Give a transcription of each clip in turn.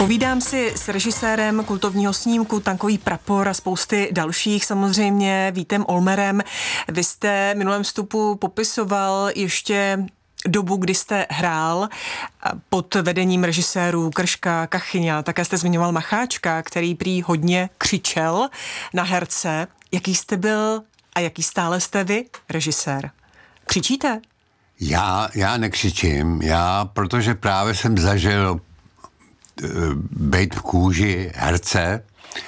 Povídám si s režisérem kultovního snímku Tankový prapor a spousty dalších, samozřejmě Vítem Olmerem. Vy jste v minulém vstupu popisoval ještě dobu, kdy jste hrál pod vedením režisérů Krška, Kachyňa. Také jste zmiňoval Macháčka, který prý hodně křičel na herce. Jaký jste byl a jaký stále jste vy, režisér? Křičíte? Já nekřičím, protože právě jsem být v kůži herce,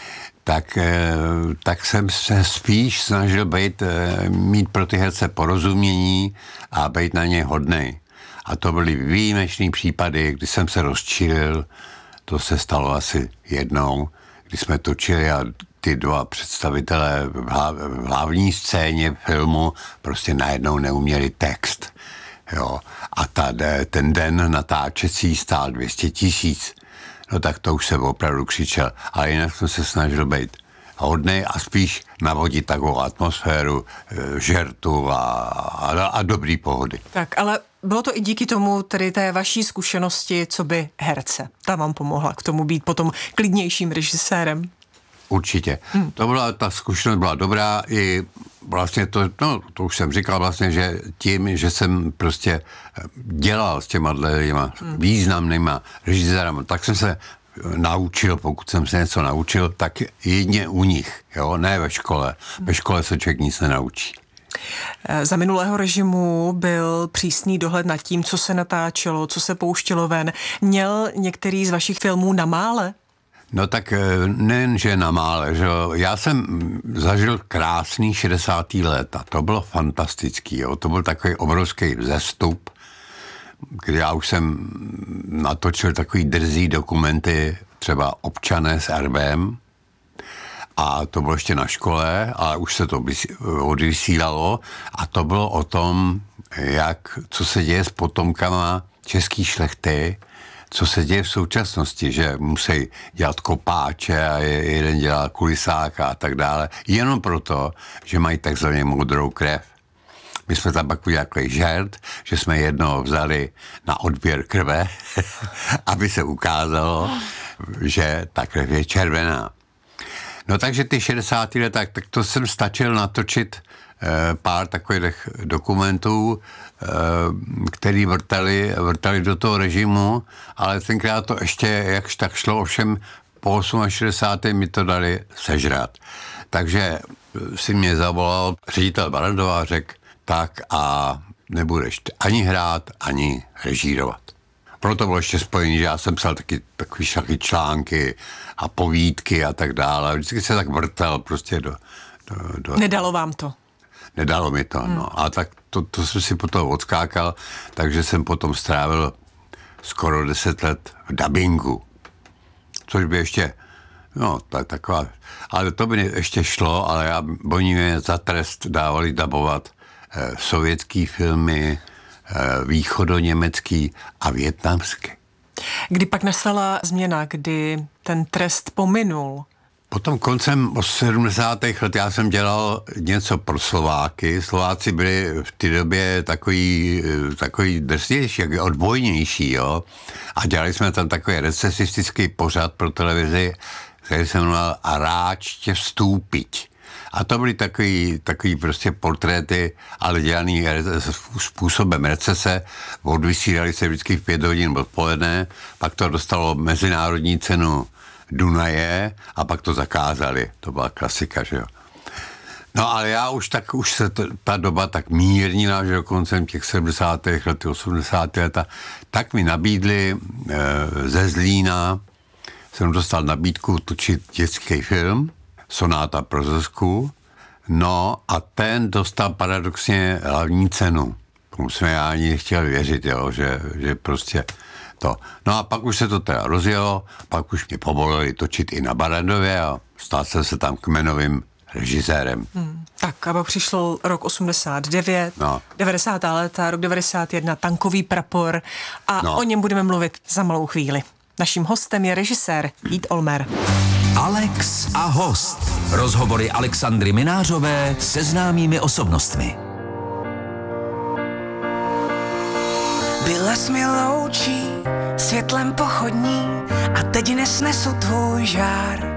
tak jsem se spíš snažil mít pro ty herce porozumění a být na ně hodnej. A to byly výjimečný případy, kdy jsem se rozčilil, to se stalo asi jednou, kdy jsme točili a ty dva představitelé v hlavní scéně filmu prostě najednou neuměli text. Jo. A ten den natáčecí stál 200 000. No tak to už jsem opravdu křičel. Ale jinak jsem se snažil být hodnej a spíš navodit takovou atmosféru žertu a dobrý pohody. Tak, ale bylo to i díky tomu, tedy té vaší zkušenosti, co by herce. Ta vám pomohla k tomu být potom klidnějším režisérem. Určitě. Ta zkušenost byla dobrá i vlastně to už jsem říkal vlastně, že tím, že jsem prostě dělal s těma významnýma režisérama, tak jsem se naučil, pokud jsem se něco naučil, tak jedně u nich, jo, ne ve škole. Ve škole se člověk nic nenaučí. Za minulého režimu byl přísný dohled nad tím, co se natáčelo, co se pouštělo ven. Měl některý z vašich filmů na mále? No tak nejenže na mále, že já jsem zažil krásný 60. let a to bylo fantastický, jo. To byl takový obrovský vzestup, kdy já už jsem natočil takový drzý dokumenty, třeba Občané s RBM, a to bylo ještě na škole, ale už se to odvysílalo a to bylo o tom, co se děje s potomkama český šlechty, co se děje v současnosti, že musí dělat kopáče a jeden dělá kulisáka a tak dále, jenom proto, že mají takzvaně modrou krev. My jsme tam pak udělali žert, že jsme jednoho vzali na odběr krve, aby se ukázalo, že ta krev je červená. No takže ty 60. let, tak to jsem stačil natočit pár takových dokumentů, který vrtali do toho režimu, ale tenkrát to ještě jakž tak šlo, ovšem po 68. mi to dali sežrat. Takže si mě zavolal ředitel Barrandová a řekl, tak a nebudeš ani hrát, ani režírovat. Proto bylo ještě spojený, že já jsem psal takový články a povídky a tak dále. Vždycky se tak vrtal prostě do... Nedalo vám to? Nedalo mi to, no. A tak to jsem si potom odskákal, takže jsem potom strávil skoro 10 let v dabingu. Což by ještě, taková... Ale to by ještě šlo, ale oni mě za trest dávali dabovat sovětský filmy, východoněmecký a vietnamský. Kdy pak nastala změna, kdy ten trest pominul? Potom koncem 70. let já jsem dělal něco pro Slováky. Slováci byli v té době takový drsnější, odbojnější, jo. A dělali jsme tam takový recesistický pořad pro televizi, který se jmenoval A ráč tě vstúpiť. A to byly takový prostě portréty, ale dělaný způsobem recese. Odvysílali se vždycky v 5 hodin odpoledne, pak to dostalo mezinárodní cenu Dunaje a pak to zakázali. To byla klasika, že jo. No ale já už se ta doba tak mírnila, že koncem těch 70. let, 80. let, tak mi nabídli ze Zlína, jsem dostal nabídku točit dětský film, Sonáta pro Zuzku, no a ten dostal paradoxně hlavní cenu. Tomu jsme já ani nechtěl věřit, jo, že prostě to. No a pak už se to teda rozjelo, pak už mě povolili točit i na Barrandově a stal jsem se tam kmenovým režisérem. Tak a pak přišel rok 89, 90. léta, rok 91, Tankový prapor a o něm budeme mluvit za malou chvíli. Naším hostem je režisér Vít Olmer. Alex a host. Rozhovory Alexandry Minářové se známými osobnostmi. Byla jsi mi loučí, světlem pochodní a teď nesnesu tvůj žár.